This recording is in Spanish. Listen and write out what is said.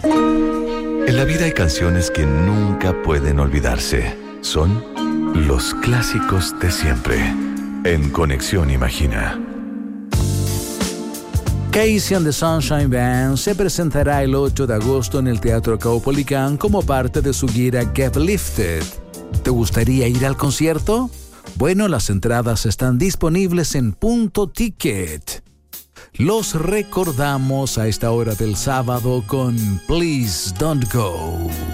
En la vida hay canciones que nunca pueden olvidarse. Son los clásicos de siempre. En Conexión Imagina. Casey and the Sunshine Band se presentará el 8 de agosto en el Teatro Caupolicán como parte de su gira Get Lifted. ¿Te gustaría ir al concierto? Bueno, las entradas están disponibles en Punto Ticket. Los recordamos a esta hora del sábado con Please Don't Go.